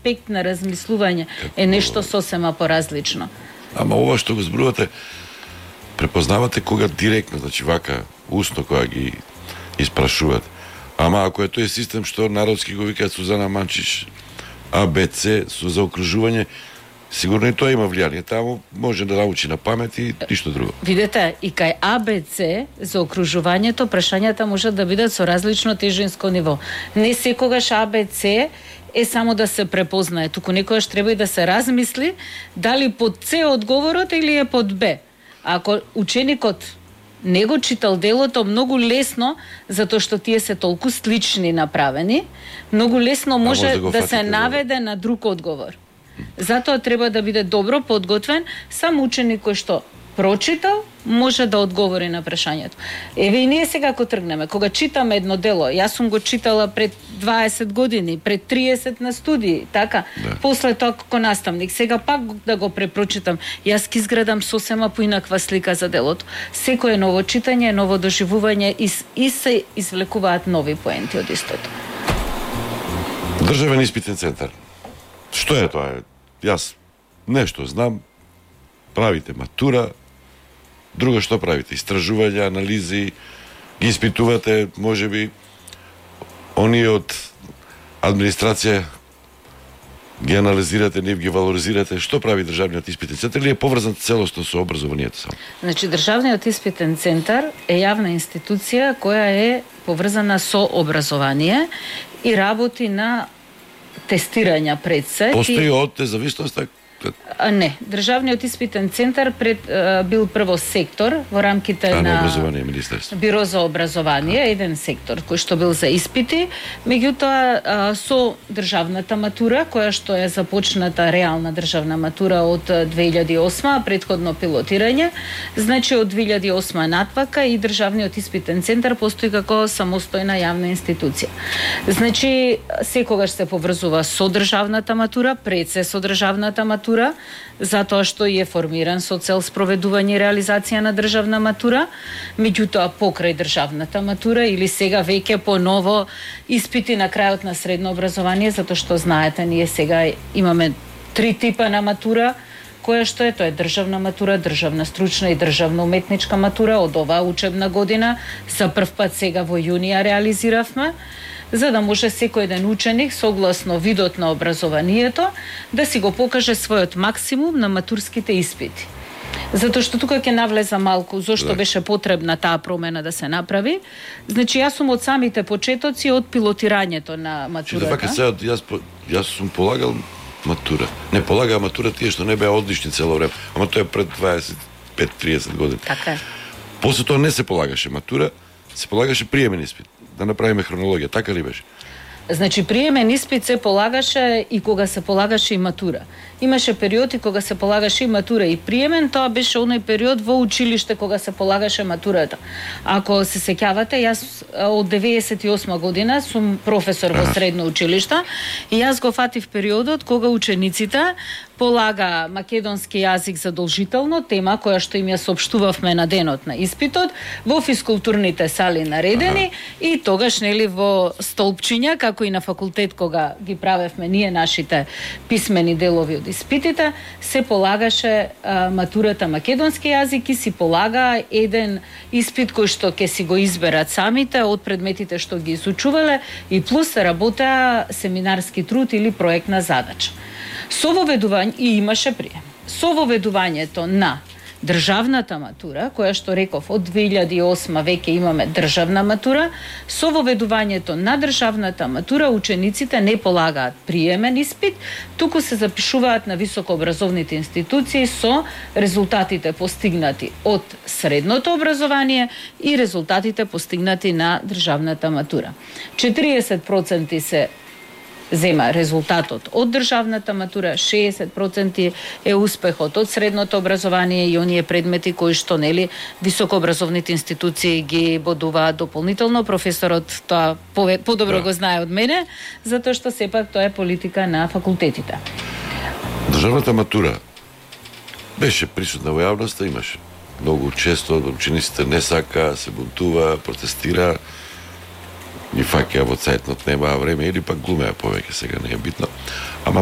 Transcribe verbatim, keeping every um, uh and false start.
аспект на размислување е нешто сосема поразлично. Ама ова што го зборувате, препознавате кога директно, значи вака, усно кога ги испрашувате. Ама ако е тој систем што народски го викаат Сузана Манчиш, А, Б, С, со заокружување, сигурно и тоа има влијание. Таму може да научи на памет и ништо друго. Видете, и кај А, Б, С, за окружувањето, прашањата можат да бидат со различно тежинско ниво. Не секогаш А, Б, С е само да се препознае, туку некогаш треба и да се размисли дали под С одговорот или е под Б. Ако ученикот не го читал делото, многу лесно, затоа што тие се толку слични направени, многу лесно може, може да, да се наведе на друг одговор. Затоа треба да биде добро подготвен сам ученик кој што прочитал, може да одговори на прашањето. Еве и ние сега кога тргнеме, кога читаме едно дело, јас сум го читала пред дваесет години, пред триесет на студии, така, да. После тоа како наставник, сега пак да го препрочитам, јас ќе изградам сосема поинаква слика за делото. Секое ново читање, ново доживување и, и се извлекуваат нови поенти од истото. Државен испитен центар. Што е тоа? Јас нешто знам, правите матура, друго што правите? Истражувања, анализи, ги испитувате, можеби оние од администрација ги анализирате, не ги валоризирате. Што прави државниот испитен центар или е поврзан целосно со образованието само? Значи, државниот испитен центар е јавна институција која е поврзана со образование и работи на тестирања пред се. Постои од независност? А, не, државниот испитен центар пред а, бил прво сектор во рамките а, на образование министерство. Биро за образование, а. еден сектор кој што бил за испити, меѓутоа а, со државната матура, која што е започната реална државна матура од две илјади и осма, предходно пилотирање, значи од две илјади и осма натвака и државниот испитен центар постои како самостојна јавна институција. Значи секогаш се поврзува со државната матура, пред се со државната матура, затоа што е формиран со цел спроведување и реализација на државна матура, меѓутоа покрај државната матура или сега веќе поново испити на крајот на средно образование, затоа што знаете, ние сега имаме три типа на матура, која што е, тоа е државна матура, државна стручна и државна уметничка матура. Од оваа учебна година за прв пат сега во јунија реализиравме, за да може секој еден ученик, согласно видот на образованието, да си го покаже својот максимум на матурските испити. Затоа што тука ќе навлеза малку зошто да. беше потребна таа промена да се направи. Значи, јас сум од самите почетоци од пилотирањето на матурата. Че да вака сега, јас, јас сум полагал матура. Не полагаа матура тие што не беа одлични цело време. Ама тоа е пред дваесет и пет триесет години. Така е. После тоа не се полагаше матура, се полагаше приемен испит. Да направиме хронологија, така ли беше? Значи, приемен испит се полагаше и кога се полагаше и матура. Имаше периоди кога се полагаше и матура и приемен, тоа беше оној период во училиште кога се полагаше матурата. Ако се сеќавате, јас од деветдесет и осма година сум професор во средно училиште и јас го фатив периодот кога учениците полага македонски јазик задолжително, тема која што им ја соопштувавме на денот на испитот, во физкултурните сали наредени и тогаш нели во столпчиња, како и на факултет кога ги правевме ние нашите писмени делови од испитите, се полагаше а, матурата македонски јазик и си полага еден испит кој што ќе си го изберат самите од предметите што ги изучувале и плюс работеа семинарски труд или проектна задача. Со воведување и имаше прием. Со воведувањето на државната матура, која што реков од две илјади и осма веќе имаме државна матура, со воведувањето на државната матура учениците не полагаат приемен испит, туку се запишуваат на високообразовните институции со резултатите постигнати од средното образование и резултатите постигнати на државната матура. четириесет проценти се зема резултатот од државната матура, шеесет проценти е успехот од средното образование и оние предмети кои што нели високообразовните институции ги бодуваат дополнително. Професорот тоа подобро да. го знае од мене, затоа што сепак тоа е политика на факултетите. Државната матура беше присутна во јавноста, имаше многу често учениците не сака, се бунтува, протестира, ни фаќа во цајтнот, немаа време или пак глумеа повеќе, сега не е битно. Ама